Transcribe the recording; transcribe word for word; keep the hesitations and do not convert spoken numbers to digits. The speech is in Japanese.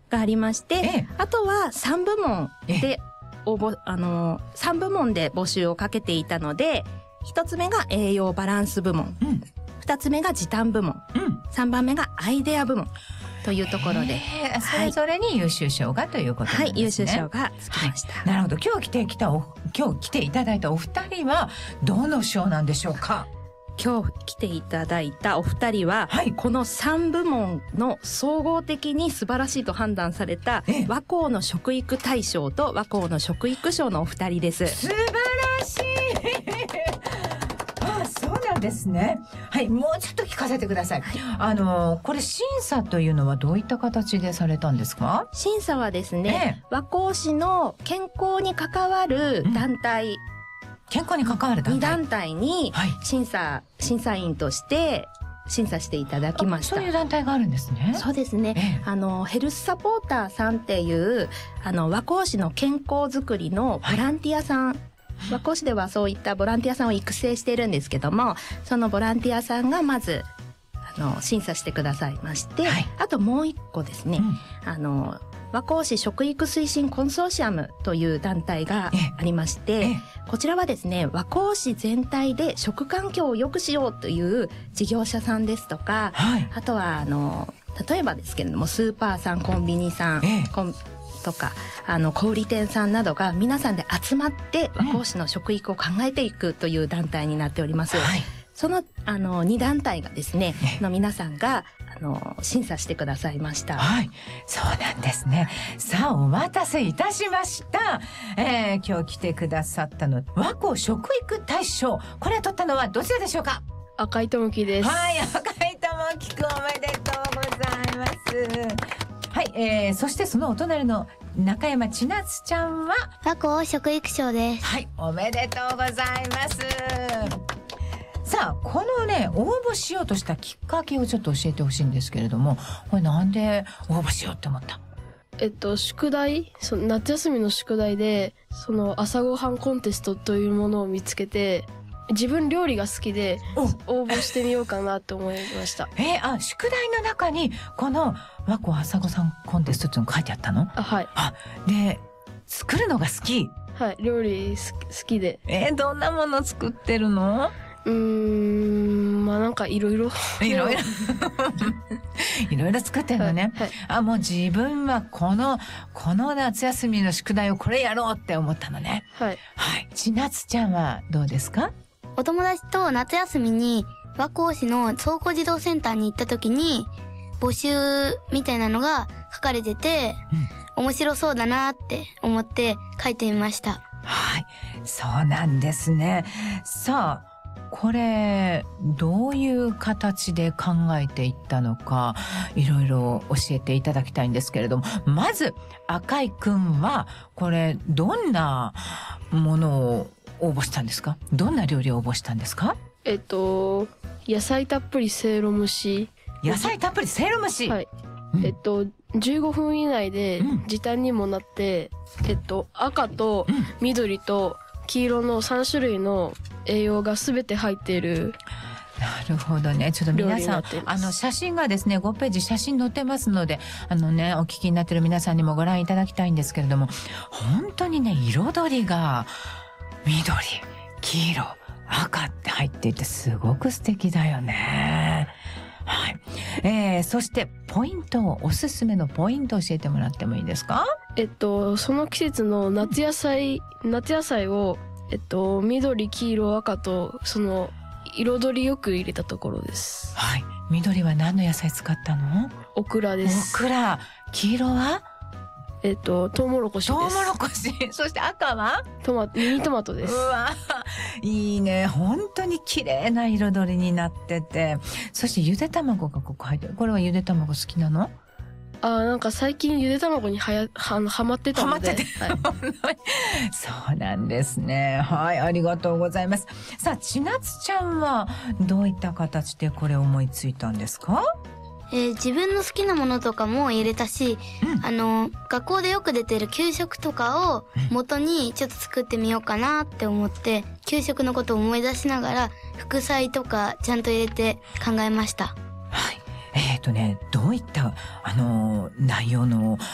がありまして、 ええ、 あとはさんぶもんで応募、あの、さんぶもんで募集をかけていたので、ひとつめが栄養バランス部門、うん、ふたつめが時短部門、うん、さんばんめがアイデア部門というところで、 それぞれに優秀賞がということなんですね。はい、 優秀賞がつきました。 はい、なるほど。今日来てきたお、今日来ていただいたお二人はどの賞なんでしょうか？ 今日来ていただいたお二人は、はい、このさんぶもんの総合的に素晴らしいと判断された和光の食育大賞と和光の食育賞のお二人です。 素晴らしいあ、そうなんですね。はい、もうちょっと聞かせてください。はい、あのこれ審査というのはどういった形でされたんですか？ 審査はですね、ええ、和光市の健康に関わる団体、うん、 健康に関わる団体に団体に審査、はい、審査員として審査していただきました。 そういう団体があるんですね。 そうですね。ええ、あのヘルスサポーターさんっていうあの和光市の健康づくりのボランティアさん、はい、和光市ではそういったボランティアさんを育成しているんですけども、そのボランティアさんがまずあの審査してくださいまして、はい、あともう一個ですね、うん、あの和光市食育推進コンソーシアムという団体がありまして、こちらはですね、和光市全体で食環境を良くしようという事業者さんですとか、はい、あとはあの例えばですけれどもスーパーさん、コンビニさん、ええ、コンとかあの小売店さんなどが皆さんで集まって和光市の食育を考えていくという団体になっております。はい、そのあのに団体がですね、の皆さんがあの審査してくださいました。 はい、そうなんですね。さあお待たせいたしました。えー、今日来てくださったの和光食育大賞、これ取ったのはどちらでしょうか？ 赤井智樹です。 はい、赤井智樹くんおめでとうございます。はい、えー、そしてそのお隣の中山千夏ちゃんは和光食育賞です。 はい、おめでとうございます。さあこのね応募しようとしたきっかけをちょっと教えてほしいんですけれども、これなんで応募しようって思った？ えっと宿題、その夏休みの宿題でその朝ごはんコンテストというものを見つけて、自分料理が好きで応募してみようかなと思いました。 えー、あ、宿題の中にこの和光朝ごはんコンテストっていうの書いてあったの？ あ、はい。 あ、で作るのが好き？ はい、料理好きで。 えー、どんなもの作ってるの？ うーん、まあなんかいろいろいろいろいろいろ作ってるのね。はいはい、あ、もう自分はこのこの夏休みの宿題をこれやろうって思ったのね。はい。はい。千夏ちゃんはどうですか？ お友達と夏休みに和光市の倉庫児童センターに行った時に募集みたいなのが書かれてて、うん、面白そうだなって思って書いてみました。 はい。そうなんですね。さあ。これどういう形で考えていったのかいろいろ教えていただきたいんですけれども、まず赤井くんはこれどんなものを応募したんですか？どんな料理を応募したんですか？ えっと野菜たっぷりせいろ蒸し。 野菜たっぷりせいろ蒸し。 はい。うん、えっとじゅうごふん以内で時短にもなって、うん、えっと赤と緑と黄色のさん種類の栄養がすべて入っている。 なるほどね。ちょっと皆さん、あの写真がですね、ごページ写真載ってますので、あのね、お聞きになってる皆さんにもご覧いただきたいんですけれども、本当にね、彩りが緑、黄色、赤って入っていてすごく素敵だよね。はい。えー、そしてポイントを、おすすめのポイントを教えてもらってもいいですか？ えっと、その季節の夏野菜、夏野菜をえっと、緑、黄色、赤と、その、彩りよく入れたところです。 はい。緑は何の野菜使ったの？ オクラです。 オクラ。黄色は？ えっと、トウモロコシです。 トウモロコシ。そして赤は？ トマト、ミニトマトです。 うわいいね。本当に綺麗な彩りになってて。そしてゆで卵がここ入ってる。これはゆで卵好きなの？ あ、なんか最近ゆで卵にはや、は、はまってたので。 はまってて。はい、そうなんですね。はい、ありがとうございます。さあ、千夏ちゃんはどういった形でこれ思いついたんですか？ えー、自分の好きなものとかも入れたし、うん、あの、学校でよく出てる給食とかを元にちょっと作ってみようかなって思って、給食のことを思い出しながら、副菜とかちゃんと入れて考えました。 はい。えっとね、どういった、あの、内容の